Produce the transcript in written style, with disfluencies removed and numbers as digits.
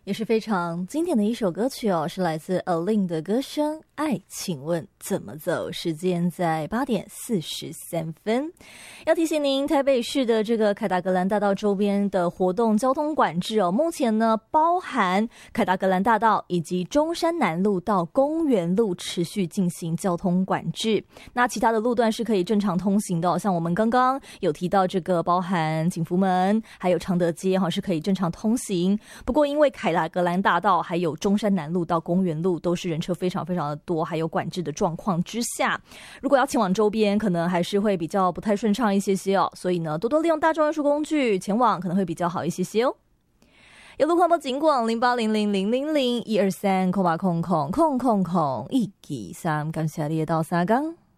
也是非常经典的一首歌曲哦，是来自 Alin 的歌声《爱请问怎么走》。时间在8点43分。要提醒您，台北市的这个凯达格兰大道周边的活动交通管制哦，目前呢包含凯达格兰大道以及中山南路到公园路持续进行交通管制。那其他的路段是可以正常通行的哦，像我们刚刚有提到这个包含景福门还有常德街是可以正常通行。不过因为凯达格兰大道还有中山南路到公园路都是人车非常非常的多，还有管制的状况之下，如果要前往周边可能还是会比较不太顺畅一些些哦，所以呢多多利用大众运输工具前往可能会比较好一些些哦。有路况报警广0800000123080000001223，感谢你的到沙冈。